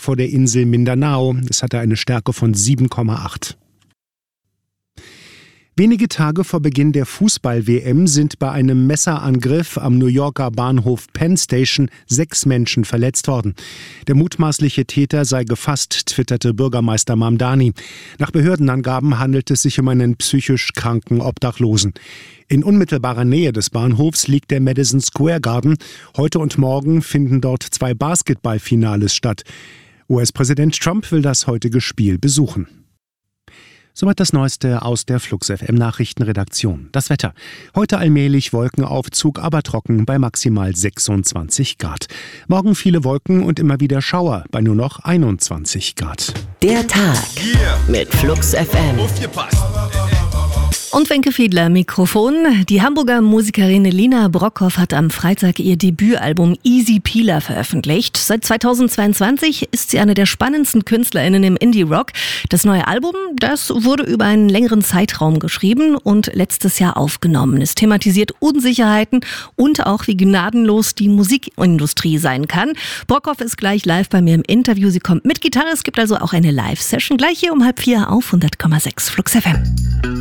vor der Insel Mindanao. Es hatte eine Stärke von 7,8. Wenige Tage vor Beginn der Fußball-WM sind bei einem Messerangriff am New Yorker Bahnhof Penn Station 6 Menschen verletzt worden. Der mutmaßliche Täter sei gefasst, twitterte Bürgermeister Mamdani. Nach Behördenangaben handelt es sich um einen psychisch kranken Obdachlosen. In unmittelbarer Nähe des Bahnhofs liegt der Madison Square Garden. Heute und morgen finden dort 2 Basketballfinales statt. US-Präsident Trump will das heutige Spiel besuchen. Soweit das Neueste aus der Flux FM Nachrichtenredaktion. Das Wetter. Heute allmählich Wolkenaufzug, aber trocken bei maximal 26 Grad. Morgen viele Wolken und immer wieder Schauer bei nur noch 21 Grad. Der Tag mit Flux FM. Und Wenke Fiedler, Mikrofon. Die Hamburger Musikerin Lina Brockhoff hat am Freitag ihr Debütalbum Easy Peeler veröffentlicht. Seit 2022 ist sie eine der spannendsten KünstlerInnen im Indie-Rock. Das neue Album, das wurde über einen längeren Zeitraum geschrieben und letztes Jahr aufgenommen. Es thematisiert Unsicherheiten und auch, wie gnadenlos die Musikindustrie sein kann. Brockhoff ist gleich live bei mir im Interview. Sie kommt mit Gitarre. Es gibt also auch eine Live-Session gleich hier um 3:30 auf 100,6 Flux FM.